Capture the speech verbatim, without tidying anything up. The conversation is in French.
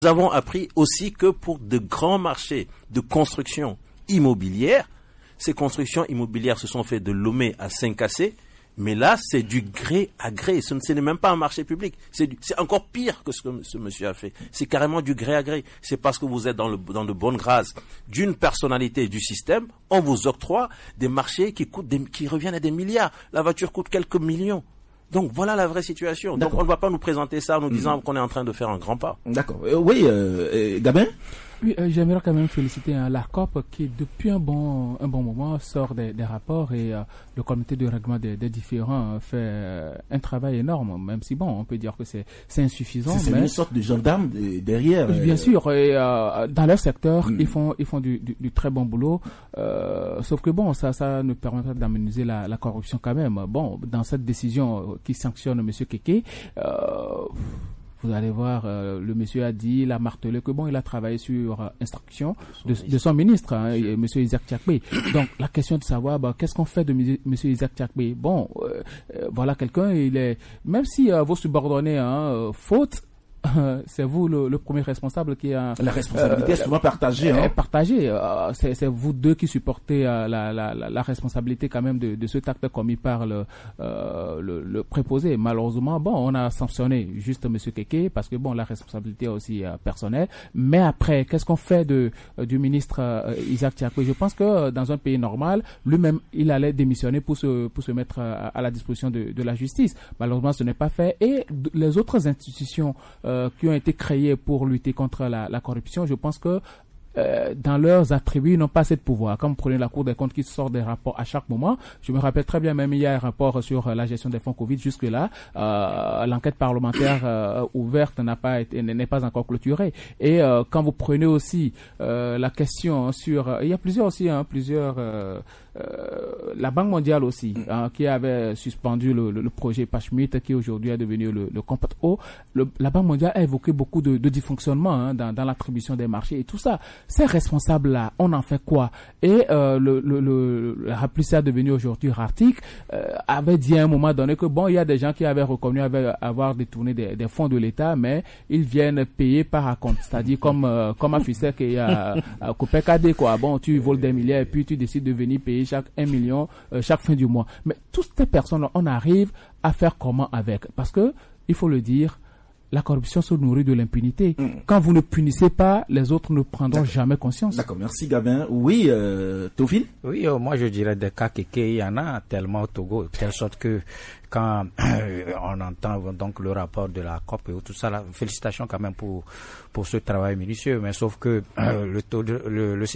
Nous avons appris aussi que pour de grands marchés de construction immobilière, ces constructions immobilières se sont faites de Lomé à Saint-Cassé, mais là, c'est du gré à gré. Ce n'est même pas un marché public. C'est, du, c'est encore pire que ce que ce monsieur a fait. C'est carrément du gré à gré. C'est parce que vous êtes dans, le, dans de bonnes grâces d'une personnalité du système, on vous octroie des marchés qui, coûtent des, qui reviennent à des milliards. La voiture coûte quelques millions. Donc voilà la vraie situation. D'accord. Donc on ne va pas nous présenter ça en nous disant mmh. qu'on est en train de faire un grand pas. D'accord. Euh, oui, euh, Gabin. Oui, euh, j'aimerais quand même féliciter hein, l'ARCOP qui depuis un bon un bon moment sort des, des rapports et euh, le comité de règlement des, des différends fait euh, un travail énorme, même si bon, on peut dire que c'est c'est insuffisant. C'est, c'est mais... une sorte de gendarme de, derrière. Oui, bien euh... sûr. Et euh, dans leur secteur, mmh. ils font ils font du, du, du très bon boulot. Euh, sauf que bon, ça ça ne permet pas d'amenuiser la, la corruption quand même. Bon, dans cette décision qui sanctionne Monsieur Kéké. Euh, Vous allez voir, euh, le monsieur a dit, il a martelé que bon, il a travaillé sur euh, instruction de, de son ministre, hein, et, monsieur Isaac Tchakpe. Donc, la question de savoir, bah, qu'est-ce qu'on fait de monsieur Isaac Tchakpe? Bon, euh, euh, voilà quelqu'un, il est, même si euh, vos subordonnés, hein, euh, faute, c'est vous le, le premier responsable qui a... La responsabilité euh, est souvent partagée. Hein. Partagée. Euh, c'est, c'est vous deux qui supportez euh, la, la, la, la responsabilité quand même de, de cet acte commis par le, euh, le, le préposé. Malheureusement, bon, on a sanctionné juste M. Kéké parce que bon, la responsabilité est aussi euh, personnelle. Mais après, qu'est-ce qu'on fait de euh, du ministre euh, Isaac Tchakpe? Je pense que euh, dans un pays normal, lui-même, il allait démissionner pour se, pour se mettre à, à la disposition de, de la justice. Malheureusement, ce n'est pas fait. Et d- les autres institutions euh, qui ont été créés pour lutter contre la, la corruption, je pense que Euh, dans leurs attributs, ils n'ont pas assez de pouvoir. Comme vous prenez la Cour des comptes qui sort des rapports à chaque moment, je me rappelle très bien, même il y a un rapport sur euh, la gestion des fonds Covid. Jusque-là, euh, l'enquête parlementaire euh, ouverte n'a pas été, n'est pas encore clôturée. Et euh, quand vous prenez aussi euh, la question hein, sur, euh, il y a plusieurs aussi, hein, plusieurs, euh, euh, la Banque mondiale aussi, hein, qui avait suspendu le, le, le projet Pachmit, qui aujourd'hui est devenu le, le Compact O. Le, la Banque mondiale a évoqué beaucoup de, de dysfonctionnements hein, dans, dans l'attribution des marchés et tout ça. Ces responsables-là, on en fait quoi? Et euh, le, le, le, le Raplucia devenu aujourd'hui Rartic euh, avait dit à un moment donné que bon, il y a des gens qui avaient reconnu avaient, avoir détourné des, des fonds de l'État, mais ils viennent payer par acompte, c'est-à-dire comme euh, comme à Fissek et à, à Copec A D, quoi. Bon, tu voles des milliards et puis tu décides de venir payer chaque un million euh, chaque fin du mois. Mais toutes ces personnes-là, on arrive à faire comment avec? Parce que il faut le dire. La corruption se nourrit de l'impunité. Mmh. Quand vous ne punissez pas, les autres ne prendront D'accord. jamais conscience. D'accord, merci Gabin. Oui, euh, Tofil? Oui, euh, moi je dirais des cas Kéké, il y en a tellement au Togo, de telle sorte que quand euh, on entend donc le rapport de la C O P et tout ça, là, félicitations quand même pour pour ce travail minutieux, mais sauf que euh, le taux de, le, le